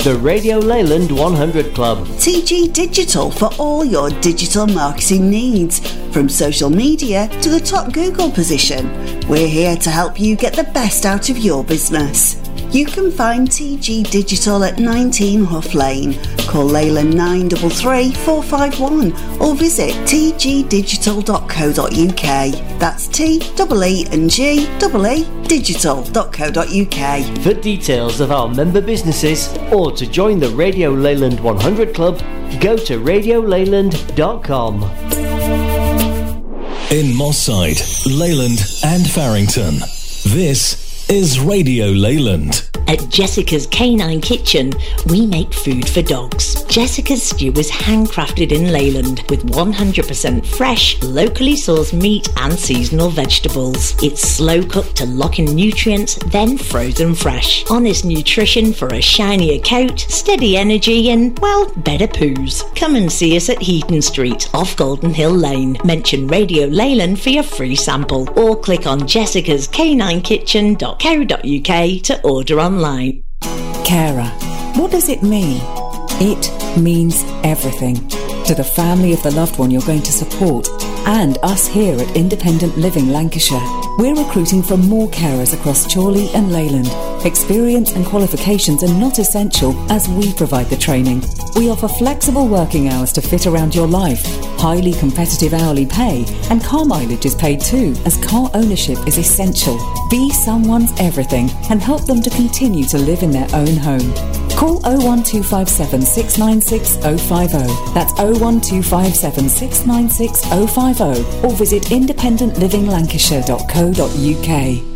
The Radio Leyland 100 Club. TG Digital for all your digital marketing needs. From social media to the top Google position, we're here to help you get the best out of your business. You can find TG Digital at 19 Huff Lane. Call Leyland 933 451 or visit tgdigital.co.uk. That's T-E-E-G-E digital.co.uk. For details of our member businesses or to join the Radio Leyland 100 Club, go to radioleyland.com. In Moss Side, Leyland and Farrington, this is Radio Leyland. At Jessica's Canine Kitchen, we make food for dogs. Jessica's stew is handcrafted in Leyland with 100% fresh, locally sourced meat and seasonal vegetables. It's slow cooked to lock in nutrients, then frozen fresh. Honest nutrition for a shinier coat, steady energy and, well, better poos. Come and see us at Heaton Street, off Golden Hill Lane. Mention Radio Leyland for your free sample or click on jessicascaninekitchen.co.uk to order online. Carer. What does it mean? It means everything. To the family of the loved one you're going to support and us here at Independent Living Lancashire. We're recruiting for more carers across Chorley and Leyland. Experience and qualifications are not essential as we provide the training. We offer flexible working hours to fit around your life, highly competitive hourly pay, and car mileage is paid too, as car ownership is essential. Be someone's everything and help them to continue to live in their own home. Call 01257 696 050. That's 01257 696 050 or visit independentlivinglancashire.co.uk.